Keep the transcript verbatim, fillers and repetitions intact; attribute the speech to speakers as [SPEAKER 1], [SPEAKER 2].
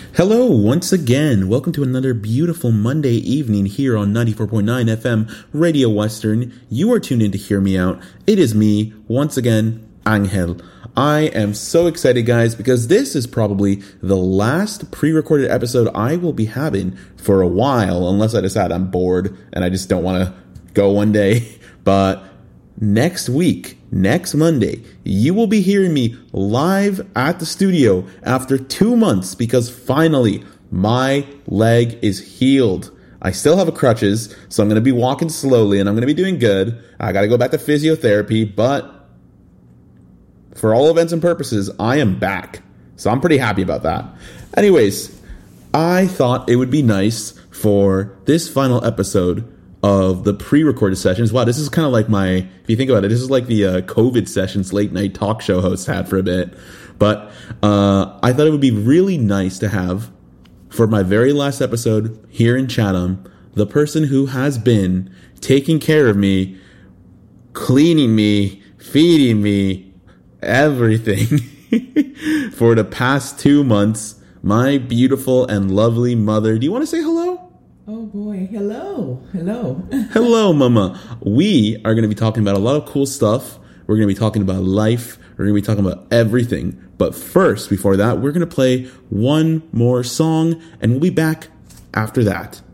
[SPEAKER 1] Hello, once again. Welcome to another beautiful Monday evening here on ninety-four point nine F M Radio Western. You are tuned in to Hear Me Out. It is me, once again, Angel. I am so excited, guys, because this is probably the last pre-recorded episode I will be having for a while, unless I decide I'm bored and I just don't want to go one day. But next week, next Monday, you will be hearing me live at the studio after two months because finally my leg is healed. I still have a crutches, so I'm going to be walking slowly and I'm going to be doing good. I got to go back to physiotherapy, but for all events and purposes, I am back. So I'm pretty happy about that. Anyways, I thought it would be nice for this final episode of the pre-recorded sessions. Wow, this is kind of like my, if you think about it, this is like the uh, COVID sessions late night talk show hosts had for a bit. But uh, I thought it would be really nice to have, for my very last episode here in Chatham, the person who has been taking care of me, cleaning me, feeding me, everything for the past two months, my beautiful and lovely mother. Do you want to say hello?
[SPEAKER 2] Oh boy, hello, hello.
[SPEAKER 1] Hello, Mama. We are going to be talking about a lot of cool stuff. We're going to be talking about life. We're going to be talking about everything. But first, before that, we're going to play one more song, and we'll be back after that.